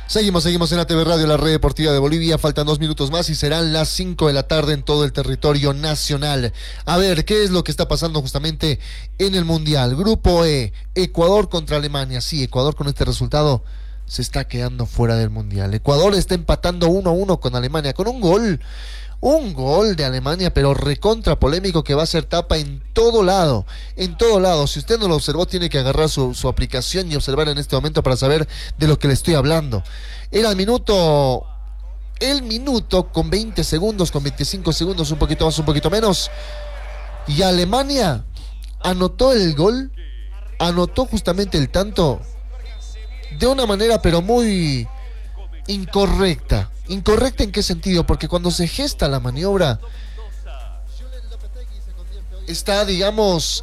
Seguimos en ATV Radio, la red deportiva de Bolivia. Faltan 2 minutos más y serán las 5 de la tarde en todo el territorio nacional. A ver, ¿qué es lo que está pasando justamente en el Mundial? Grupo E, Ecuador contra Alemania. Sí, Ecuador con este resultado se está quedando fuera del Mundial. Ecuador está empatando 1-1 con Alemania, con un gol de Alemania, pero recontra polémico, que va a ser tapa en todo lado. Si usted no lo observó, tiene que agarrar su aplicación y observar en este momento para saber de lo que le estoy hablando. Era el minuto con 20 segundos, con 25 segundos, un poquito más, un poquito menos, y Alemania anotó el gol, anotó justamente el tanto de una manera pero muy incorrecta. ¿Incorrecta en qué sentido? Porque cuando se gesta la maniobra está, digamos,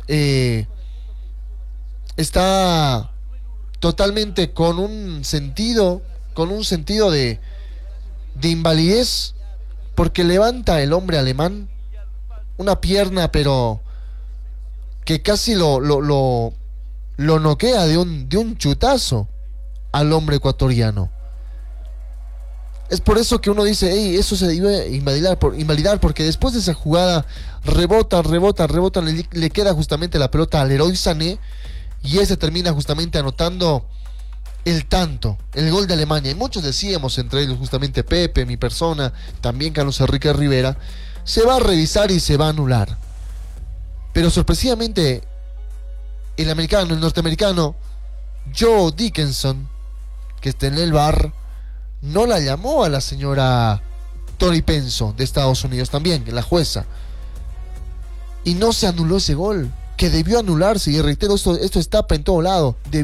está totalmente con un sentido de invalidez, porque levanta el hombre alemán una pierna, pero que casi lo noquea de un chutazo al hombre ecuatoriano. Es por eso que uno dice, hey, eso se debe invalidar, porque después de esa jugada rebota, le queda justamente la pelota al Leroy Sané, y ese termina justamente anotando el tanto, el gol de Alemania. Y muchos decíamos, entre ellos justamente Pepe, mi persona, también Carlos Enrique Rivera, se va a revisar y se va a anular. Pero sorpresivamente, el norteamericano, Joe Dickinson, que está en el VAR, no la llamó a la señora Tori Penso de Estados Unidos también, la jueza, y no se anuló ese gol, que debió anularse. Y reitero, esto es tapa en todo lado.